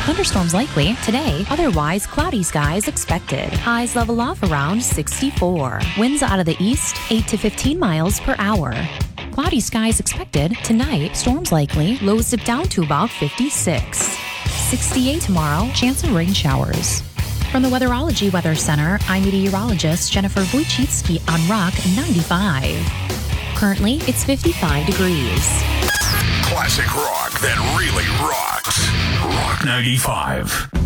Thunderstorms likely today, otherwise cloudy skies expected. Highs level off around 64. Winds out of the east 8 to 15 miles per hour. Cloudy skies expected tonight, storms likely, lows dip down to about 56. 68 tomorrow, chance of rain showers. From the Weatherology Weather Center, I'm meteorologist Jennifer Wojcicki on Rock 95. Currently, it's 55 degrees. Classic rock that really rocks. Rock 95.